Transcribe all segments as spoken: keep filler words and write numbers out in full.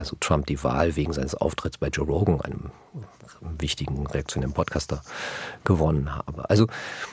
also Trump die Wahl wegen seines Auftritts bei Joe Rogan, einem wichtigen reaktionären Podcaster, gewonnen habe. Also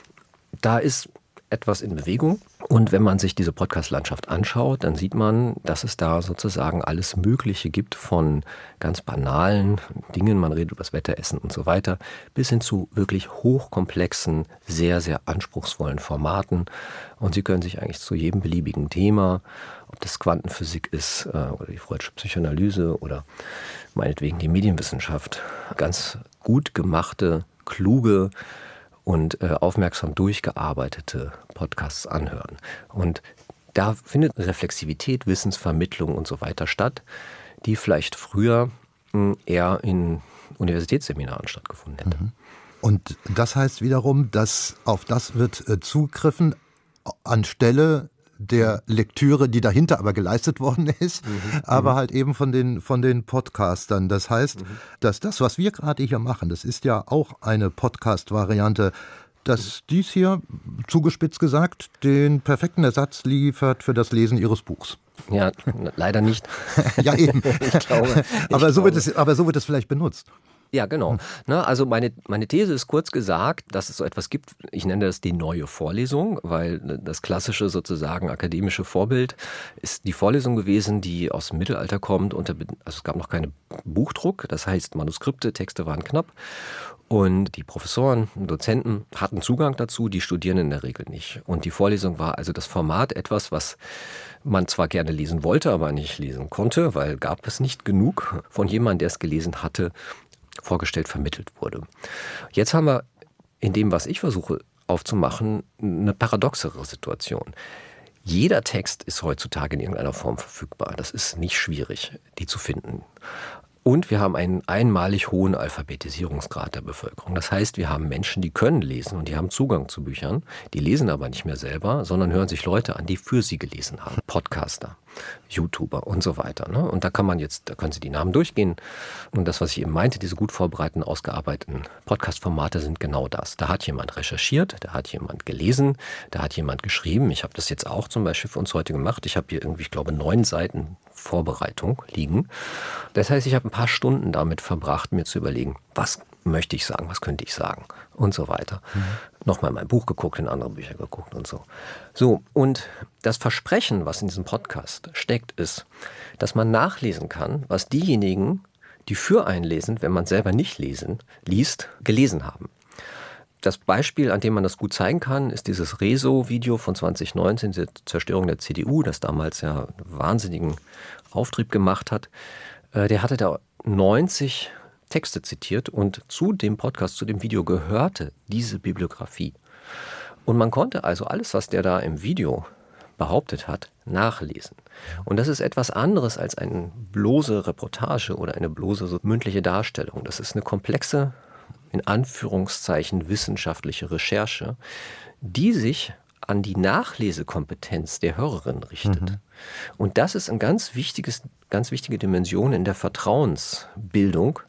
da ist etwas in Bewegung. Und wenn man sich diese Podcast-Landschaft anschaut, dann sieht man, dass es da sozusagen alles Mögliche gibt, von ganz banalen Dingen, man redet über das Wetteressen und so weiter, bis hin zu wirklich hochkomplexen, sehr, sehr anspruchsvollen Formaten. Und Sie können sich eigentlich zu jedem beliebigen Thema, ob das Quantenphysik ist äh, oder die Freudische Psychoanalyse oder meinetwegen die Medienwissenschaft, ganz gut gemachte, kluge und äh, aufmerksam durchgearbeitete Podcasts anhören. Und da findet Reflexivität, Wissensvermittlung und so weiter statt, die vielleicht früher mh, eher in Universitätsseminaren stattgefunden hätte. Und das heißt wiederum, dass auf das wird äh, zugegriffen anstelle der Lektüre, die dahinter aber geleistet worden ist, mhm. aber halt eben von den, von den Podcastern. Das heißt, mhm. dass das, was wir gerade hier machen, das ist ja auch eine Podcast-Variante, dass dies hier, zugespitzt gesagt, den perfekten Ersatz liefert für das Lesen Ihres Buchs. Ja, leider nicht. Ja, eben. ich glaube, ich aber, so glaube. Wird es, aber so wird es vielleicht benutzt. Ja, genau. Ne, also meine, meine These ist kurz gesagt, dass es so etwas gibt, ich nenne das die neue Vorlesung, weil das klassische sozusagen akademische Vorbild ist die Vorlesung gewesen, die aus dem Mittelalter kommt. Unter, also es gab noch keinen Buchdruck, das heißt Manuskripte, Texte waren knapp. Und die Professoren, Dozenten hatten Zugang dazu, die Studierenden in der Regel nicht. Und die Vorlesung war also das Format etwas, was man zwar gerne lesen wollte, aber nicht lesen konnte, weil gab es nicht genug von jemandem, der es gelesen hatte, vorgestellt, vermittelt wurde. Jetzt haben wir in dem, was ich versuche aufzumachen, eine paradoxere Situation. Jeder Text ist heutzutage in irgendeiner Form verfügbar. Das ist nicht schwierig, die zu finden. Und wir haben einen einmalig hohen Alphabetisierungsgrad der Bevölkerung. Das heißt, wir haben Menschen, die können lesen und die haben Zugang zu Büchern. Die lesen aber nicht mehr selber, sondern hören sich Leute an, die für sie gelesen haben. Podcaster, YouTuber und so weiter. Ne? Und da kann man jetzt, da können Sie die Namen durchgehen. Und das, was ich eben meinte, diese gut vorbereiteten, ausgearbeiteten Podcast-Formate sind genau das. Da hat jemand recherchiert, da hat jemand gelesen, da hat jemand geschrieben. Ich habe das jetzt auch zum Beispiel für uns heute gemacht. Ich habe hier irgendwie, ich glaube, neun Seiten Vorbereitung liegen. Das heißt, ich habe ein paar Stunden damit verbracht, mir zu überlegen, was möchte ich sagen, was könnte ich sagen und so weiter. Mhm. Nochmal in mein Buch geguckt, in andere Bücher geguckt und so. So, und das Versprechen, was in diesem Podcast steckt, ist, dass man nachlesen kann, was diejenigen, die für einen lesen, wenn man selber nicht lesen, liest, gelesen haben. Das Beispiel, an dem man das gut zeigen kann, ist dieses Rezo-Video von zwanzig neunzehn, die Zerstörung der C D U, das damals ja einen wahnsinnigen Auftrieb gemacht hat. Der hatte da neunzig Texte zitiert und zu dem Podcast, zu dem Video gehörte diese Bibliografie. Und man konnte also alles, was der da im Video behauptet hat, nachlesen. Und das ist etwas anderes als eine bloße Reportage oder eine bloße so mündliche Darstellung. Das ist eine komplexe, in Anführungszeichen wissenschaftliche Recherche, die sich an die Nachlesekompetenz der Hörerin richtet. Mhm. Und das ist eine ganz, wichtiges, ganz wichtige Dimension in der Vertrauensbildung,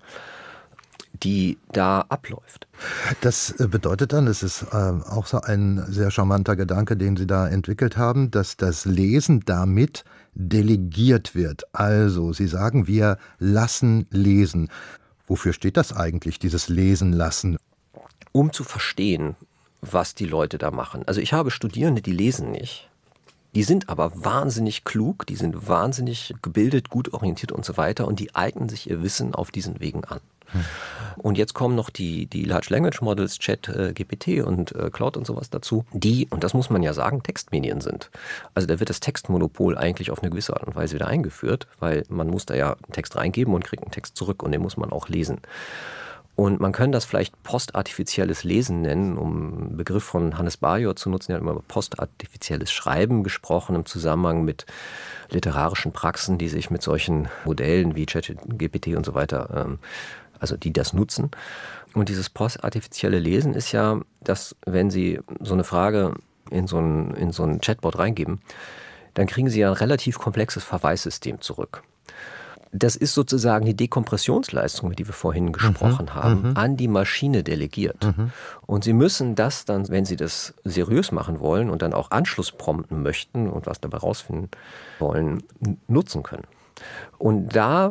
die da abläuft. Das bedeutet dann, es ist äh, auch so ein sehr charmanter Gedanke, den Sie da entwickelt haben, dass das Lesen damit delegiert wird. Also, Sie sagen, wir lassen lesen. Wofür steht das eigentlich, dieses Lesen lassen? Um zu verstehen, was die Leute da machen. Also ich habe Studierende, die lesen nicht. Die sind aber wahnsinnig klug, die sind wahnsinnig gebildet, gut orientiert und so weiter und die eignen sich ihr Wissen auf diesen Wegen an. Hm. Und jetzt kommen noch die, die Large Language Models, Chat, äh, G P T und äh, Cloud und sowas dazu, die, und das muss man ja sagen, Textmedien sind. Also da wird das Textmonopol eigentlich auf eine gewisse Art und Weise wieder eingeführt, weil man muss da ja einen Text reingeben und kriegt einen Text zurück und den muss man auch lesen. Und man kann das vielleicht postartifizielles Lesen nennen, um einen Begriff von Hannes Bajor zu nutzen. Er hat immer über postartifizielles Schreiben gesprochen im Zusammenhang mit literarischen Praxen, die sich mit solchen Modellen wie ChatGPT und so weiter, ähm, also die das nutzen. Und dieses postartifizielle Lesen ist ja, dass wenn Sie so eine Frage in so ein, in so ein Chatbot reingeben, dann kriegen Sie ja ein relativ komplexes Verweissystem zurück. Das ist sozusagen die Dekompressionsleistung, die wir vorhin gesprochen mhm, haben, mhm. an die Maschine delegiert. Mhm. Und Sie müssen das dann, wenn Sie das seriös machen wollen und dann auch Anschluss prompten möchten und was dabei rausfinden wollen, nutzen können. Und da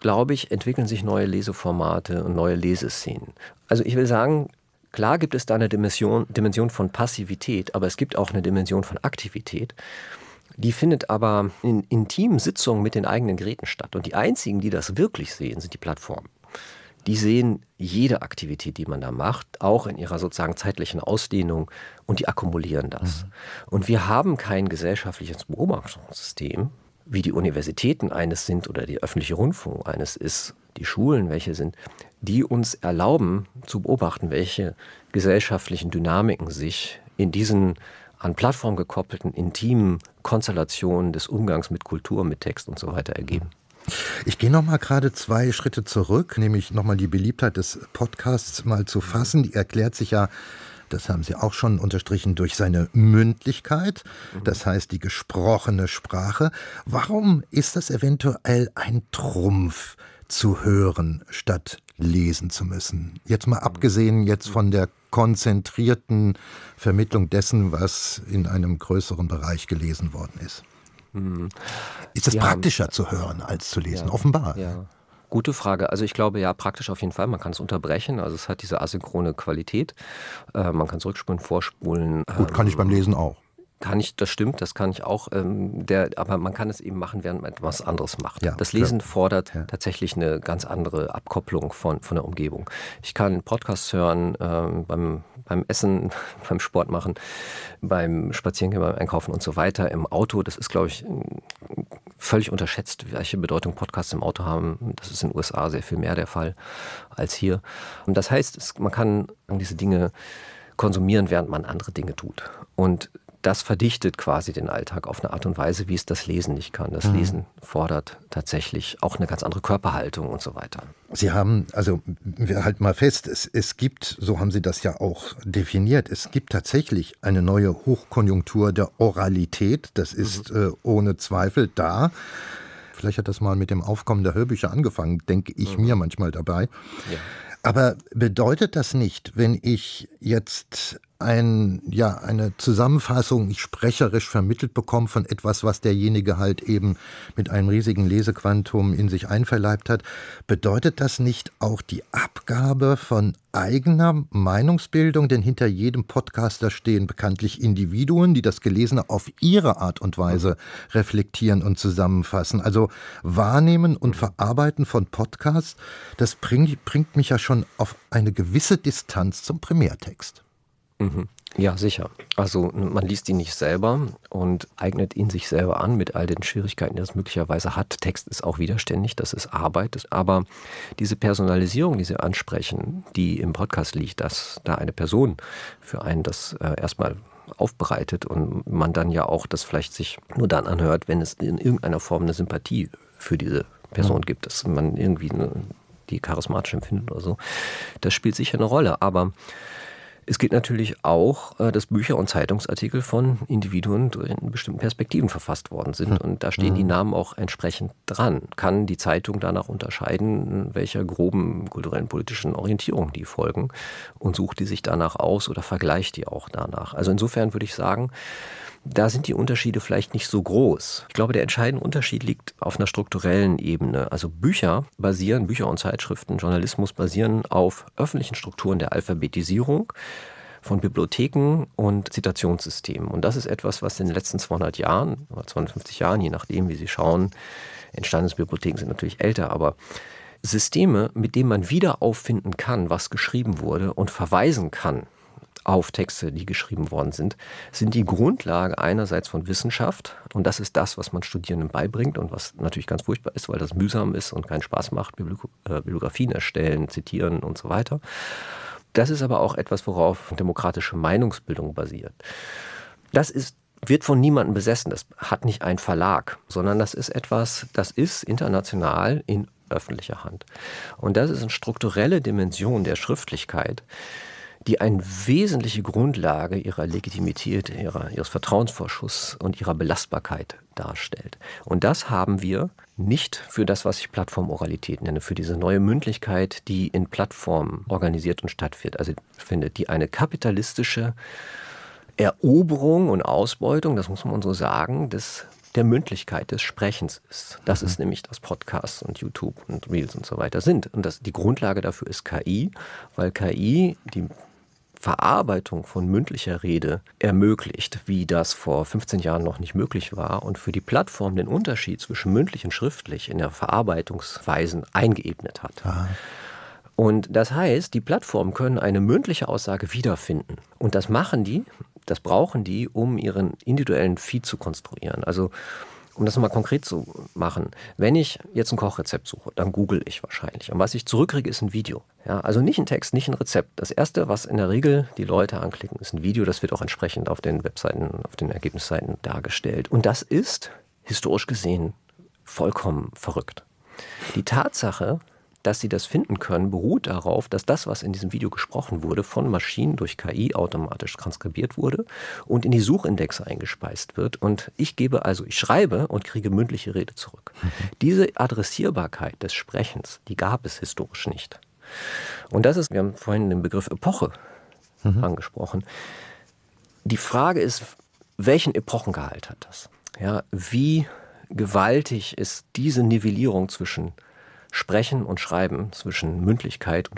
glaube ich, entwickeln sich neue Leseformate und neue Leseszenen. Also ich will sagen, klar gibt es da eine Dimension, Dimension von Passivität, aber es gibt auch eine Dimension von Aktivität. Die findet aber in intimen Sitzungen mit den eigenen Geräten statt. Und die einzigen, die das wirklich sehen, sind die Plattformen. Die sehen jede Aktivität, die man da macht, auch in ihrer sozusagen zeitlichen Ausdehnung, und die akkumulieren das. Mhm. Und wir haben kein gesellschaftliches Beobachtungssystem, wie die Universitäten eines sind oder der öffentliche Rundfunk eines ist, die Schulen welche sind, die uns erlauben zu beobachten, welche gesellschaftlichen Dynamiken sich in diesen an Plattformen gekoppelten, intimen Konstellationen des Umgangs mit Kultur, mit Text und so weiter ergeben. Ich gehe noch mal gerade zwei Schritte zurück, nämlich noch mal die Beliebtheit des Podcasts mal zu fassen. Die erklärt sich ja, das haben Sie auch schon unterstrichen, durch seine Mündlichkeit, das heißt die gesprochene Sprache. Warum ist das eventuell ein Trumpf, zu hören, statt lesen zu müssen? Jetzt mal abgesehen jetzt von der konzentrierten Vermittlung dessen, was in einem größeren Bereich gelesen worden ist. Hm. Ist es ja praktischer zu hören als zu lesen? Ja, offenbar. Ja. Gute Frage. Also ich glaube, ja, praktisch auf jeden Fall. Man kann es unterbrechen. Also es hat diese asynchrone Qualität. Äh, man kann zurückspulen, vorspulen. Gut, kann ich beim Lesen auch. Kann ich, das stimmt, das kann ich auch. Ähm, der, aber man kann es eben machen, während man etwas anderes macht. Ja, das Lesen klar. fordert ja. tatsächlich eine ganz andere Abkopplung von, von der Umgebung. Ich kann Podcasts hören ähm, beim, beim Essen, beim Sport machen, beim Spazierengehen, beim Einkaufen und so weiter. Im Auto, das ist, glaube ich, völlig unterschätzt, welche Bedeutung Podcasts im Auto haben. Das ist in den U S A sehr viel mehr der Fall als hier. Und das heißt, es, man kann diese Dinge konsumieren, während man andere Dinge tut. Und das verdichtet quasi den Alltag auf eine Art und Weise, wie es das Lesen nicht kann. Das mhm. Lesen fordert tatsächlich auch eine ganz andere Körperhaltung und so weiter. Sie haben, also wir halten mal fest, es, es gibt, so haben Sie das ja auch definiert, es gibt tatsächlich eine neue Hochkonjunktur der Oralität. Das ist mhm. äh, ohne Zweifel da. Vielleicht hat das mal mit dem Aufkommen der Hörbücher angefangen, denke ich mhm. mir manchmal dabei. Ja. Aber bedeutet das nicht, wenn ich jetzt ein, ja, eine Zusammenfassung sprecherisch vermittelt bekomme von etwas, was derjenige halt eben mit einem riesigen Lesequantum in sich einverleibt hat, bedeutet das nicht auch die Abgabe von eigener Meinungsbildung? Denn hinter jedem Podcaster stehen bekanntlich Individuen, die das Gelesene auf ihre Art und Weise reflektieren und zusammenfassen. Also Wahrnehmen und Verarbeiten von Podcasts, das bringt, bringt mich ja schon auf eine gewisse Distanz zum Primärtext. Ja, sicher. Also man liest ihn nicht selber und eignet ihn sich selber an mit all den Schwierigkeiten, die es möglicherweise hat. Text ist auch widerständig, das ist Arbeit. Aber diese Personalisierung, die Sie ansprechen, die im Podcast liegt, dass da eine Person für einen das äh, erstmal aufbereitet und man dann ja auch das vielleicht sich nur dann anhört, wenn es in irgendeiner Form eine Sympathie für diese Person mhm. gibt, dass man irgendwie eine, die charismatisch empfindet oder so. Das spielt sicher eine Rolle, aber es gilt natürlich auch, dass Bücher und Zeitungsartikel von Individuen in bestimmten Perspektiven verfasst worden sind. Und da stehen die Namen auch entsprechend dran. Kann die Zeitung danach unterscheiden, welcher groben kulturellen, politischen Orientierung die folgen und sucht die sich danach aus oder vergleicht die auch danach. Also insofern würde ich sagen, da sind die Unterschiede vielleicht nicht so groß. Ich glaube, der entscheidende Unterschied liegt auf einer strukturellen Ebene. Also Bücher basieren, Bücher und Zeitschriften, Journalismus basieren auf öffentlichen Strukturen der Alphabetisierung von Bibliotheken und Zitationssystemen. Und das ist etwas, was in den letzten zweihundert Jahren oder zweihundertfünfzig Jahren, je nachdem, wie Sie schauen, entstanden ist. Bibliotheken sind natürlich älter, aber Systeme, mit denen man wieder auffinden kann, was geschrieben wurde und verweisen kann auf Texte, die geschrieben worden sind, sind die Grundlage einerseits von Wissenschaft. Und das ist das, was man Studierenden beibringt und was natürlich ganz furchtbar ist, weil das mühsam ist und keinen Spaß macht, Bibliografien erstellen, zitieren und so weiter. Das ist aber auch etwas, worauf demokratische Meinungsbildung basiert. Das ist wird von niemandem besessen. Das hat nicht ein Verlag, sondern das ist etwas, das ist international in öffentlicher Hand. Und das ist eine strukturelle Dimension der Schriftlichkeit, die eine wesentliche Grundlage ihrer Legitimität, ihrer, ihres Vertrauensvorschusses und ihrer Belastbarkeit darstellt. Und das haben wir nicht für das, was ich Plattformoralität nenne, für diese neue Mündlichkeit, die in Plattformen organisiert und stattfindet. Also findet, die eine kapitalistische Eroberung und Ausbeutung, das muss man so sagen, des der Mündlichkeit des Sprechens ist. Das mhm. ist nämlich, das Podcasts und YouTube und Reels und so weiter sind. Und das, die Grundlage dafür ist K I, weil K I die Verarbeitung von mündlicher Rede ermöglicht, wie das vor fünfzehn Jahren noch nicht möglich war und für die Plattform den Unterschied zwischen mündlich und schriftlich in der Verarbeitungsweisen eingeebnet hat. Aha. Und das heißt, die Plattformen können eine mündliche Aussage wiederfinden. Und das machen die, das brauchen die, um ihren individuellen Feed zu konstruieren. Also um das nochmal konkret zu machen, wenn ich jetzt ein Kochrezept suche, dann google ich wahrscheinlich. Und was ich zurückkriege, ist ein Video. Ja, also nicht ein Text, nicht ein Rezept. Das Erste, was in der Regel die Leute anklicken, ist ein Video. Das wird auch entsprechend auf den Webseiten, auf den Ergebnisseiten dargestellt. Und das ist, historisch gesehen, vollkommen verrückt. Die Tatsache, dass sie das finden können, beruht darauf, dass das, was in diesem Video gesprochen wurde, von Maschinen durch K I automatisch transkribiert wurde und in die Suchindexe eingespeist wird. Und ich gebe also, ich schreibe und kriege mündliche Rede zurück. Mhm. Diese Adressierbarkeit des Sprechens, die gab es historisch nicht. Und das ist, wir haben vorhin den Begriff Epoche mhm. angesprochen. Die Frage ist, welchen Epochengehalt hat das? Ja, wie gewaltig ist diese Nivellierung zwischen Sprechen und Schreiben, zwischen Mündlichkeit und